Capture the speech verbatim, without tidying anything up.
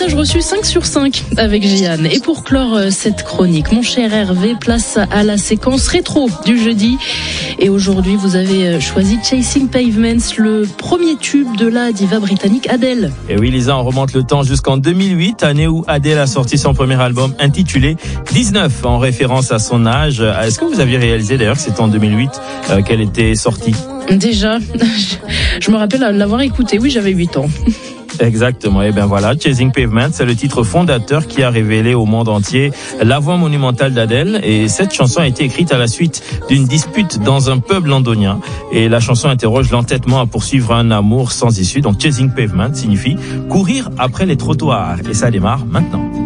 message reçu cinq sur cinq avec Jeanne. Et pour clore cette chronique, mon cher Hervé, place à la séquence rétro du jeudi. Et aujourd'hui, vous avez choisi Chasing Pavements, le premier tube de la diva britannique Adele. Et oui, Lisa, on remonte le temps jusqu'en deux mille huit, année où Adele a sorti son premier album intitulé dix-neuf, en référence à son âge. Est-ce que vous aviez réalisé d'ailleurs que c'était en deux mille huit euh, qu'elle était sortie? Déjà, je me rappelle l'avoir écouté. Oui, j'avais huit ans. Exactement. Et bien voilà, Chasing Pavements, c'est le titre fondateur qui a révélé au monde entier la voix monumentale d'Adele. Et cette chanson a été écrite à la suite d'une dispute dans un pub londonien. Et la chanson interroge l'entêtement à poursuivre un amour sans issue. Donc Chasing Pavements signifie courir après les trottoirs. Et ça démarre maintenant.